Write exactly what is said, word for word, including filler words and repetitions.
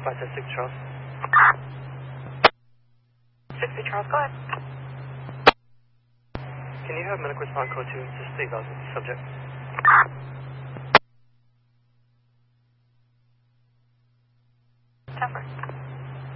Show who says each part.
Speaker 1: five seven six Charles.
Speaker 2: sixty Charles, go ahead.
Speaker 1: Can you have medical respond code two to state that was the subject?